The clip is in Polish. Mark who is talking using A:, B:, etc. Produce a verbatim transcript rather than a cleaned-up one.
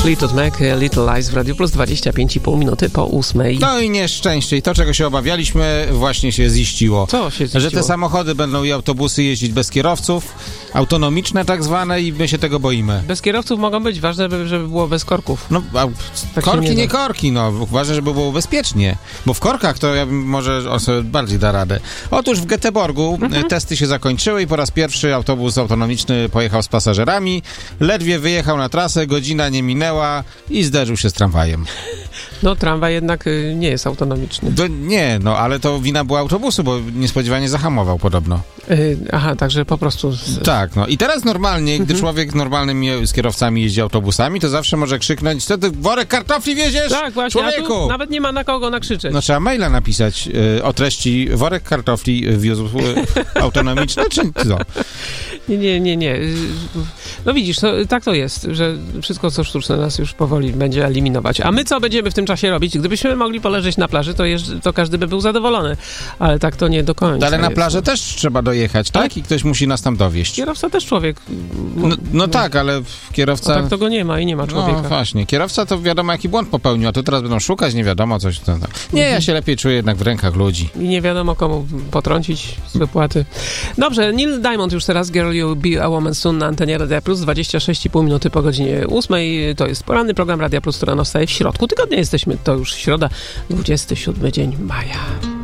A: Fleetwood Mac, Little Lies w Radiu Plus, dwadzieścia pięć i pół minuty po ósmej.
B: No i nieszczęście. I to, czego się obawialiśmy, właśnie się ziściło.
A: Co się ziściło?
B: Że te samochody będą i autobusy jeździć bez kierowców, autonomiczne tak zwane, i my się tego boimy.
A: Bez kierowców mogą być, ważne, żeby było bez korków.
B: No, a
A: Tak
B: korki
A: nie
B: nie
A: da.
B: korki, no. Ważne, żeby było bezpiecznie. Bo w korkach to ja bym, może on sobie bardziej da radę. Otóż w Göteborgu
A: Mhm.
B: testy się zakończyły i po raz pierwszy autobus autonomiczny pojechał z pasażerami. Ledwie wyjechał na trasę, godzina nie minęła i zderzył się z tramwajem.
A: No, tramwaj jednak y, nie jest autonomiczny.
B: Do, nie, no ale to wina była autobusu, bo niespodziewanie zahamował podobno.
A: Y, aha, także po prostu... Z...
B: Tak, no i teraz normalnie, gdy
A: Mhm.
B: człowiek normalnym z kierowcami jeździ autobusami, to zawsze może krzyknąć: co ty worek kartofli wieziesz?
A: Tak, właśnie, a
B: Człowieku!
A: tu nawet nie ma na kogo nakrzyczeć.
B: No trzeba maila napisać y, o treści: worek kartofli wiózł y, autonomiczny, czy co?
A: Nie, nie, nie, nie. Y, No widzisz, to, tak to jest, że wszystko, co sztuczne, nas już powoli będzie eliminować. A my co będziemy w tym czasie robić? Gdybyśmy mogli poleżeć na plaży, to, jeżdż- to każdy by był zadowolony. Ale tak to nie do końca
B: Ale na
A: jest.
B: plażę też trzeba dojechać, tak?
A: Tak?
B: I ktoś musi nas tam dowieźć.
A: Kierowca też człowiek.
B: No, no tak, ale
A: No
B: kierowca...
A: tak to go nie ma i nie ma człowieka.
B: No właśnie, kierowca to wiadomo jaki błąd popełnił, a tu teraz będą szukać, nie wiadomo coś. To, to. Nie, ja się lepiej czuję jednak w rękach ludzi.
A: I nie wiadomo komu potrącić z wypłaty. Dobrze, Neil Diamond już teraz, Girl You'll Be a Woman Soon na antenie Radia Plus, dwadzieścia sześć i pół minuty po godzinie ósmej. To jest poranny program Radia Plus, który rano wstaje w środku tygodnia. Jesteśmy, to już środa, dwudziesty siódmy dzień maja.